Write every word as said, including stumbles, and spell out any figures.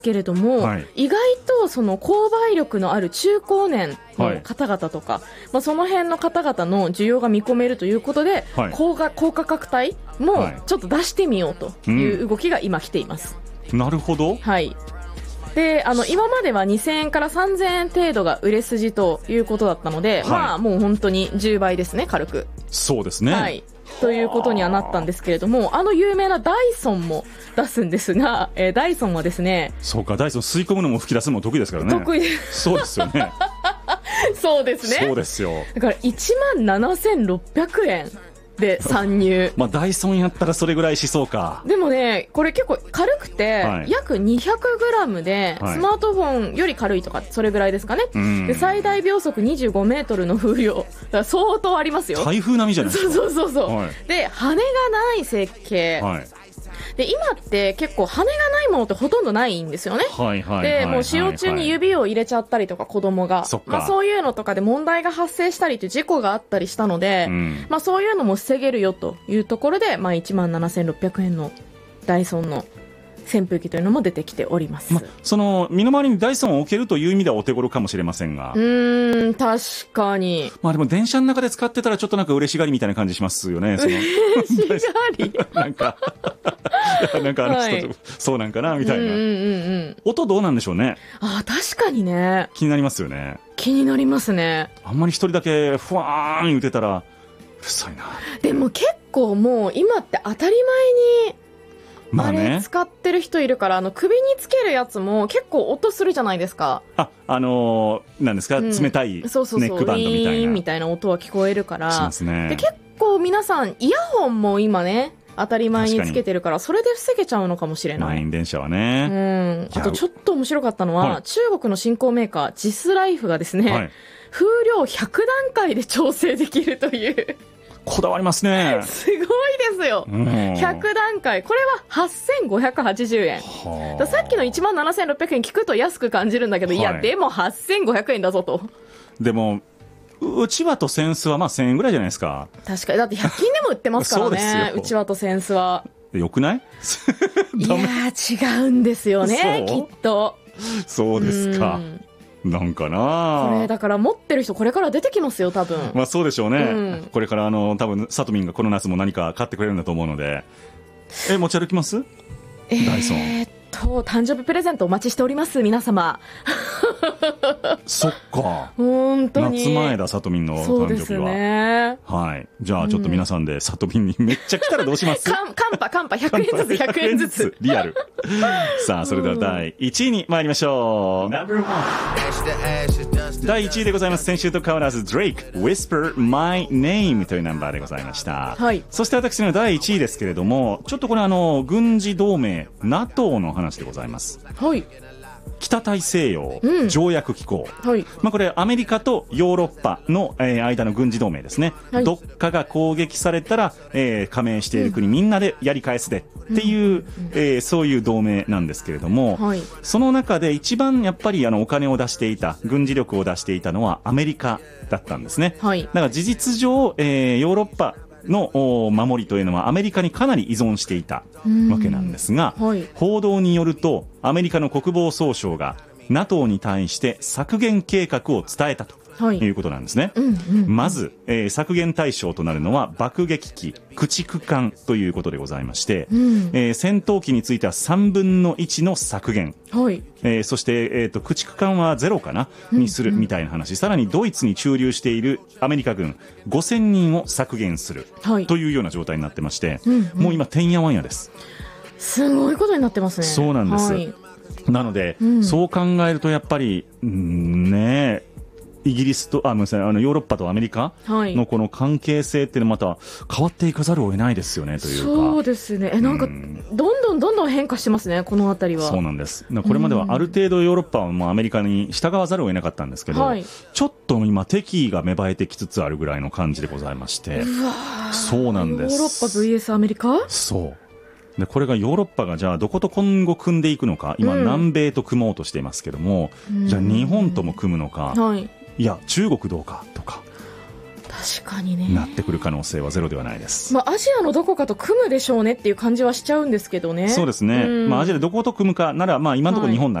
けれども、はい、意外とその購買力のある中高年の方々とか、はい、まあ、その辺の方々の需要が見込めるということで、はい、高が高価格帯もちょっと出してみようという動きが今来ています、 うん、なるほど。 はい。で、あの今まではにせんえんからさんぜんえん程度が売れ筋ということだったので、はい、まあもう本当にじゅうばいですね、軽く。 そうですね、 はい、ということにはなったんですけれども、あの有名なダイソンも出すんですが、えー、ダイソンはですね、 そうか、ダイソン吸い込むのも吹き出すのも得意ですからね。 得意です。 そうですよねそうですね。 そうですよ。 だからいちまんななせんろっぴゃくえんで参入まあダイソンやったらそれぐらいしそうか。 でもね、これ結構軽くて、はい、約 にひゃくグラム で、はい、スマートフォンより軽いとかそれぐらいですかね。で最大秒速にじゅうごメートルの風量だから相当ありますよ。 台風並みじゃないですか。 そうそうそうそう、はい、で羽がない設計、はい、で今って結構羽がないものってほとんどないんですよね、はいはいはいはい、でもう使用中に指を入れちゃったりとか子供が、そ、まあ、そういうのとかで問題が発生したりという事故があったりしたので、うん、まあ、そういうのも防げるよというところで、まあ、いちまんななせんろっぴゃくえんのダイソンの扇風機というのも出てきております、ま、 その身の回りにダイソンを置けるという意味ではお手頃かもしれませんが、 うーん、確かに、 まあ、でも電車の中で使ってたらちょっとなんか嬉しがりみたいな感じしますよね。その嬉しがりなんかなんかあの人、はい、そうなんかなみたいな、うんうんうん、音どうなんでしょうね。 あ、確かにね、 気になりますよね。気になりますね。 あんまり一人だけふわーん言ってたらうるさいな。 でも結構もう今って当たり前にまあね、あれ使ってる人いるから、あの首につけるやつも結構音するじゃないですか。 あ、あのー、なんですか、うん、冷たいネックバンドみたいなみたいな音は聞こえるからしますね。 で結構皆さんイヤホンも今ね当たり前につけてるから、それで防げちゃうのかもしれない。 満員電車はね、 うん、あとちょっと面白かったのは、はい、中国の新興メーカージスライフがですね、はい、風量ひゃくだんかいで調整できるというこだわりますね。 すごいですよ、うん、ひゃくだんかい、これははっせんごひゃくはちじゅうえん。ださっきのいちまんななせんろっぴゃくえん聞くと安く感じるんだけど、はい、いやでもはっせんごひゃくえんだぞと。 でもうちわとセンスはまあせんえんぐらいじゃないですか。 確かに、だってひゃく均でも売ってますからねうちわとセンスは。 よくないいやー違うんですよね、きっと。 そうですか。なんかな、 これだから持ってる人これから出てきますよ多分。 まあそうでしょうね、うん、これからあの多分サトミンがこの夏も何か買ってくれるんだと思うので。え、持ち歩きます？ えー、ダイソン。えーっと誕生日プレゼントお待ちしております皆様そっか、 本当に夏前だサトミンの誕生日は。 そうですね、 はい、じゃあちょっと皆さんでサトミンにめっちゃ来たらどうします？ カンパカンパひゃくえんずつひゃくえんずつリアルさあそれではだいいちいに参りましょう。だいいちいでございます。先週と変わらず Drake Whisper My Name というナンバーでございました、はい、そして私のだいいちいですけれども、ちょっとこれあの軍事同盟 NATO の話でございます。 はい、 北大西洋条約機構、うん、はい、まあ、これアメリカとヨーロッパの、えー、間の軍事同盟ですね、はい、どっかが攻撃されたら、えー、加盟している国、うん、みんなでやり返すでっていう、うん、えー、そういう同盟なんですけれども、はい、その中で一番やっぱりあのお金を出していた、軍事力を出していたのはアメリカだったんですね、はい、だから事実上、えー、ヨーロッパの守りというのはアメリカにかなり依存していたわけなんですが、はい、報道によるとアメリカの国防総省が NATO に対して削減計画を伝えたということなんですね、はい、うんうんうん、まず、えー、削減対象となるのは爆撃機、駆逐艦ということでございまして、うん、えー、戦闘機についてはさんぶんのいちの削減、はい、えー、そして、えー、と駆逐艦はゼロかなにするみたいな話、うんうん、さらにドイツに駐留しているアメリカ軍ごせんにんを削減する、はい、というような状態になってまして、うんうん、もう今てんやわんやです。 すごいことになってますね。 そうなんです、はい、なので、うん、そう考えるとやっぱりんねえイギリスとあ、ごめんなさい、あのヨーロッパとアメリカのこの関係性っていうのはまた変わっていかざるを得ないですよねというか。 そうですね、え、なんか、うん、どんどんどんどん変化してますねこのあたりは。 そうなんです。これまではある程度ヨーロッパはもうアメリカに従わざるを得なかったんですけど、はい、ちょっと今敵意が芽生えてきつつあるぐらいの感じでございまして。 うわ、 そうなんです。 ヨーロッパ ブイエス アメリカ。 そうで、これがヨーロッパがじゃあどこと今後組んでいくのか、今、うん、南米と組もうとしていますけども、じゃあ日本とも組むのか、はい、いや中国どうかとか、 確かにねなってくる可能性はゼロではないです。 まあ、アジアのどこかと組むでしょうねっていう感じはしちゃうんですけどね。 そうですね、うん、まあ、アジアでどこと組むかなら、まあ、今のところ日本